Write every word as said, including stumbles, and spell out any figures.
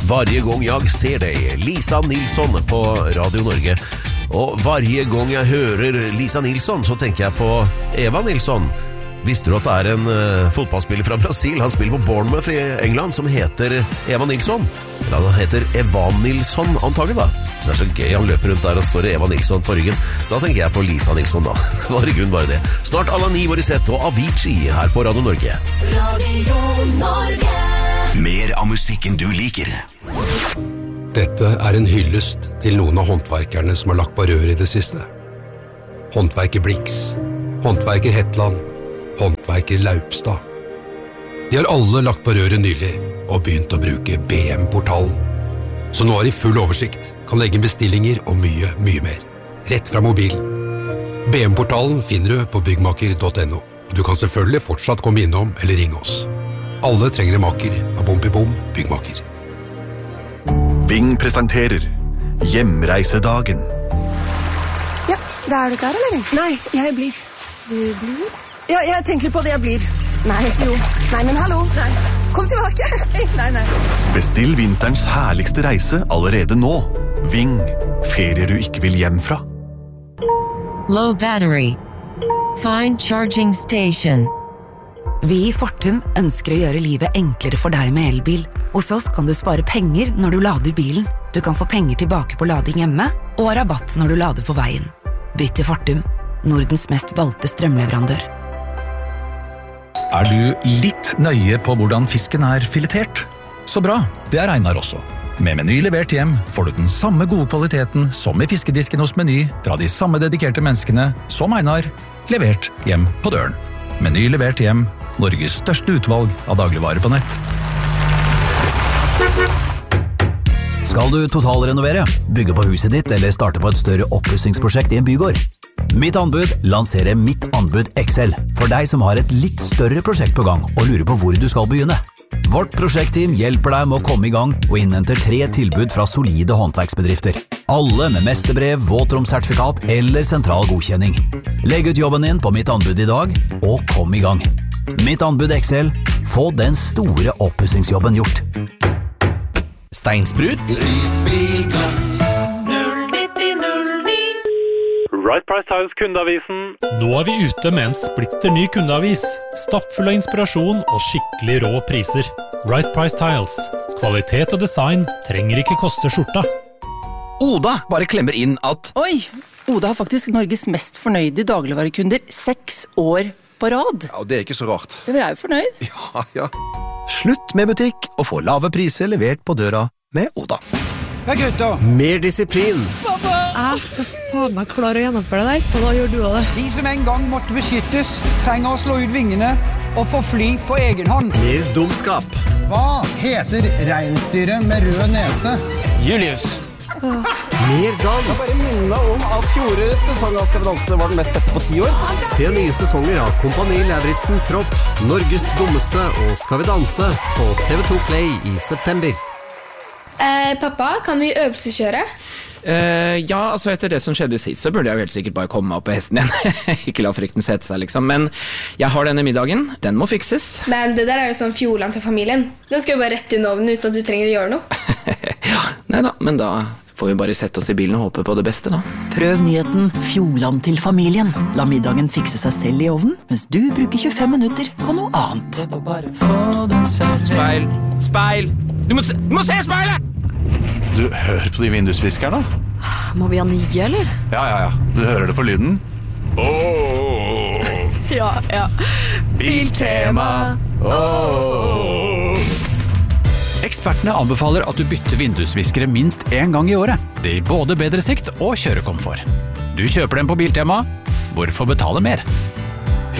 Varje gång jag ser dig, Lisa Nilsson på Radio Norge. Og varje gång jeg hører Lisa Nilsson, så tenker jeg på Eva Nilsson. Visste du at det er en uh, fotballspiller fra Brasil? Han spiller på Bournemouth i England, som heter Eva Nilsson. Eller han heter Evan Nilsson, antagelig da. Så det er så gøy, han løper rundt der og står Eva Nilsson på ryggen. Da tenker jeg på Lisa Nilsson da. Det var i grunn bare det. Snart Alani Morissette og Avicii her på Radio Norge. Radio Norge. Mer av musikken du liker. Dette er en hyllest til noen av håndverkerne som har lagt på rør i det siste. Håndverker Blix, håndverker Hetland, håndverker Laupstad. De har alle lagt på røret nylig og begynt å bruke B M-portalen. Så nå har de full oversikt, kan legge bestillinger og mye, mye mer. Rett fra mobilen. B M-portalen finner du på byggmaker punktum no, og du kan selvfølgelig fortsatt komme innom eller ringe oss. Alle trenger en maker av Bompibom byggmaker. Ving presenterer Hjemreisedagen. Ja, da er du klar, eller? Nei, jeg blir. Du blir? Ja, jeg tenker på det jeg blir. Nei, jo. Nei, men hallo. Nei. Kom tilbake. Nei, nei. Bestill vinterens herligste reise allerede nå. Ving. Ferier du ikke vil hjem fra. Low battery. Find charging station. Vi i Fortum ønsker å gjøre livet enklere for deg med elbil. Hos oss kan du spare penger når du lader bilen. Du kan få penger tilbake på lading hjemme, og rabatt når du lader på veien. Bytt til Fortum, Nordens mest valgte strømleverandør. Er du litt nøye på hvordan fisken er filetert? Så bra, det er Einar også. Med Meny levert hjem får du den samme gode kvaliteten som i fiskedisken hos Meny, fra de samme dedikerte menneskene som Einar, levert hjem på døren. Meny levert hjem, Norges største utvalg av dagligvarer på nett. Skal du totalrenovere, bygge på huset ditt eller starte på et større oppussingsprosjekt i en bygård? Mitt anbud lanserer Mitt anbud X L for deg som har et litt større prosjekt på gang og lurer på hvor du skal begynne. Vårt prosjektteam hjelper deg med å komme i gang og innhenter tre tilbud fra solide håndverksbedrifter. Alle med mesterbrev, våtromsertifikat eller sentral godkjenning. Legg ut jobben din på Mitt anbud i dag, og kom i gang. Mitt anbud X L. Få den store oppussingsjobben gjort. Steinsprut. Prisbilglass. null nitti null ni. Right Price Tiles kundeavisen. Nå er vi ute med en splitter ny kundeavis. Stappfull av inspirasjon og skikkelig rå priser. Right Price Tiles. Kvalitet og design trenger ikke koste skjorta. Oda bare klemmer inn at Oi, Oda har faktisk Norges mest fornøyde dagligvarekunder seks år på rad. Ja, det er ikke så rart. Vi er jo fornøyd. Ja, ja. Slutt med butikk og få lave priser levert på døra med Oda. Hei gutter! Mer disiplin. Pappa! Jeg skal faen meg klare å gjennomføre det der, og da gjør du det. De som en gang måtte beskyttes, trenger å slå ut vingene og få fly på egen hånd. Mer dumskap. Hva heter reinsdyret med rød nese? Julius. Mer dans. Jeg bare minner om at fjorårets sesong av Skal vi danse var den mest sette på ti år. Se nye sesonger av Kompani Lauritzen Tropp, Norges dummeste og Skal vi danse på T V to Play i september. Eh, pappa, kan vi øvelseskjøre? Uh, ja, altså etter det som skjedde sist, så burde jeg jo helt sikkert bare komme meg opp på hesten igjen. Ikke la frykten sette seg, liksom. Men jeg har denne middagen. Den må fikses. Men det der er jo sånn fjordland til familien. Den skal jo bare rett under ovnen uten at du trenger å gjøre noe. Ja, neida, men da får vi bare sette oss i bilen og håpe på det beste, da. Prøv nyheten Fjordland til familien. La middagen fikse seg selv i ovnen, mens du bruker tjuefem minutter på noe annet. Speil, speil! Du må se, du må se speilet! Du hører på de vindusviskerne? Må vi ha nye, eller? Ja, ja, ja. Du hører det på lyden? Ååå! Ja, ja. Biltema! Ååå! Ekspertene anbefaler at du bytter vindusviskere minst en gang i året. Det gir både bedre sikt og kjørekomfort. Du kjøper dem på Biltema. Hvorfor betale mer?